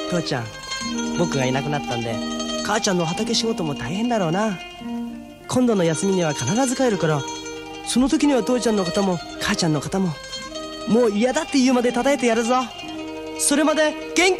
父ちゃん、僕がいなくなったんで母ちゃんの畑仕事も大変だろうな。今度の休みには必ず帰るから、その時には父ちゃんの肩も母ちゃんの肩ももう嫌だって言うまで叩いてやるぞ。それまで元気